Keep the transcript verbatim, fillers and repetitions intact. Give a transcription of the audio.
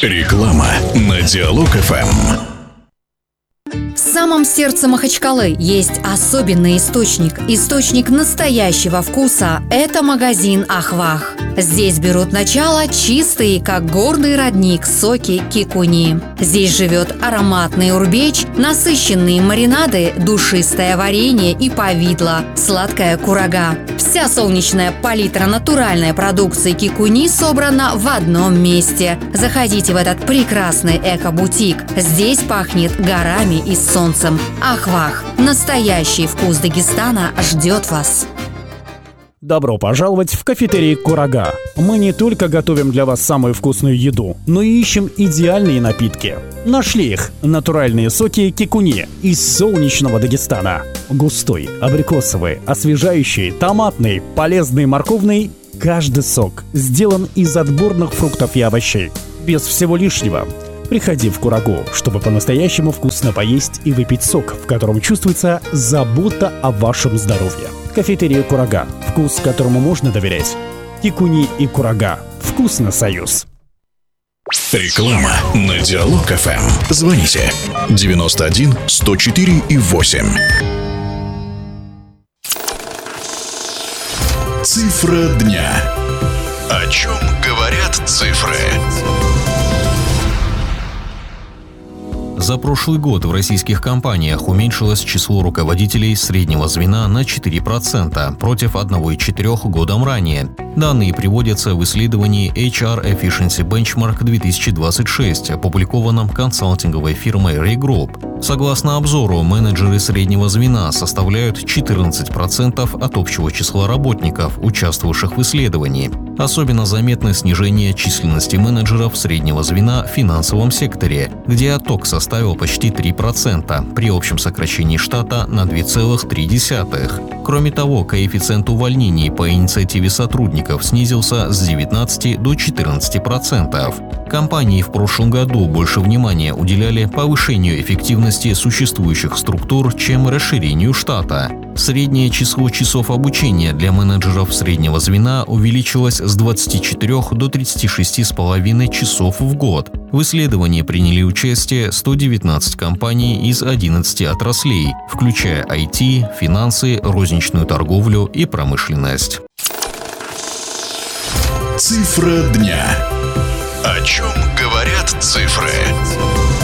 Реклама на Диалог-ФМ. В самом сердце Махачкалы есть особенный источник. Источник настоящего вкуса – это магазин «Ахвах». Здесь берут начало чистые, как горный родник, соки кикуни. Здесь живет ароматный урбеч, насыщенные маринады, душистое варенье и повидло, сладкая курага. Вся солнечная палитра натуральной продукции кикуни собрана в одном месте. Заходите в этот прекрасный эко-бутик. Здесь пахнет горами и солнцем. Ахвах. Настоящий вкус Дагестана ждет вас. Добро пожаловать в кафетерий «Курага». Мы не только готовим для вас самую вкусную еду, но и ищем идеальные напитки. Нашли их – натуральные соки кикуни из солнечного Дагестана. Густой, абрикосовый, освежающий, томатный, полезный, морковный – каждый сок сделан из отборных фруктов и овощей. Без всего лишнего. Приходи в Курагу, чтобы по-настоящему вкусно поесть и выпить сок, в котором чувствуется забота о вашем здоровье. Кафетерия «Курага». Вкус, которому можно доверять. Кикуни и Курага. Вкусно, союз. Реклама на Диалог-ФМ. Звоните девяносто один сто четыре и восемь. Цифра дня. О чем говорят цифры? За прошлый год в российских компаниях уменьшилось число руководителей среднего звена на четыре процента против одна целая четыре десятых годом ранее. Данные приводятся в исследовании эйч ар Efficiency Benchmark две тысячи двадцать шесть, опубликованном консалтинговой фирмой Ray Group. Согласно обзору, менеджеры среднего звена составляют четырнадцать процентов от общего числа работников, участвовавших в исследовании. Особенно заметно снижение численности менеджеров среднего звена в финансовом секторе, где отток составил почти три процента при общем сокращении штата на две целых три десятых. Кроме того, коэффициент увольнений по инициативе сотрудников снизился с девятнадцати до четырнадцати процентов. Компании в прошлом году больше внимания уделяли повышению эффективности существующих структур, чем расширению штата. Среднее число часов обучения для менеджеров среднего звена увеличилось с двадцати четырёх до тридцати шести с половиной часов в год. В исследовании приняли участие сто девятнадцать компаний из одиннадцати отраслей, включая ай ти, финансы, розничную торговлю и промышленность. Цифра дня. О чем говорят цифры?